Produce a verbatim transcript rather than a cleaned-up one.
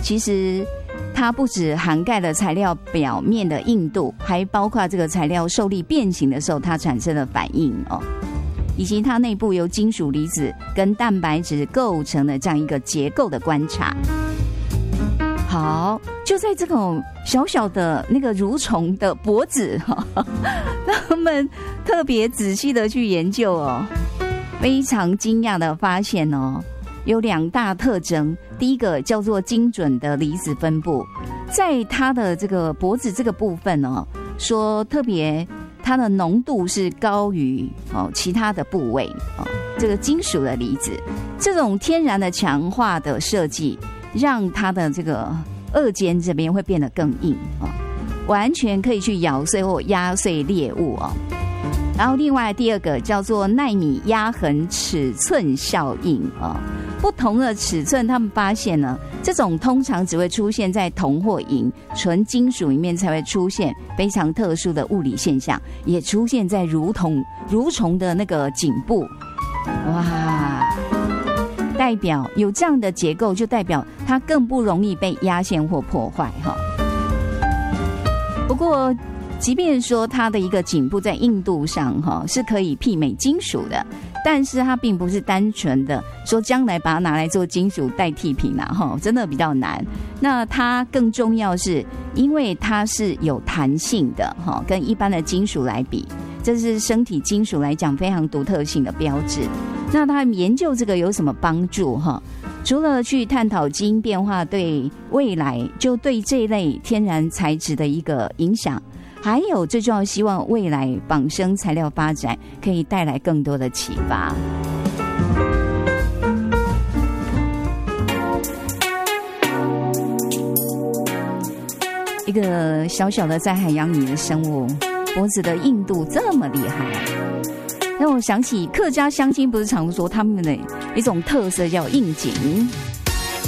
其实它不只涵盖了材料表面的硬度，还包括这个材料受力变形的时候它产生的反应哦，以及它内部由金属离子跟蛋白质构成的这样一个结构的观察。好，就在这种小小的那个蠕虫的脖子，他们特别仔细的去研究哦，非常惊讶的发现哦，有两大特征。第一个叫做精准的离子分布，在它的这个脖子这个部分哦，说特别它的浓度是高于哦其他的部位哦，这个金属的离子，这种天然的强化的设计，让它的这个二尖这边会变得更硬哦，完全可以去咬碎或压碎猎物哦。然后另外第二个叫做奈米压痕尺寸效应哦，不同的尺寸，他们发现呢，这种通常只会出现在铜或银纯金属里面才会出现非常特殊的物理现象，也出现在蠕虫蠕虫的那个颈部。哇，代表有这样的结构，就代表它更不容易被压陷或破坏哈。不过即便说它的一个颈部在硬度上哈是可以媲美金属的，但是它并不是单纯的说将来把它拿来做金属代替品啊哈，真的比较难。那它更重要是因为它是有弹性的哈，跟一般的金属来比，这是身体金属来讲非常独特性的标志。那他研究这个有什么帮助哈？除了去探讨基因变化对未来就对这一类天然材质的一个影响，还有最重要，希望未来仿生材料发展可以带来更多的启发。一个小小的在海洋里的生物，脖子的硬度这么厉害，让我想起客家乡亲不是常说他们的一种特色叫应景。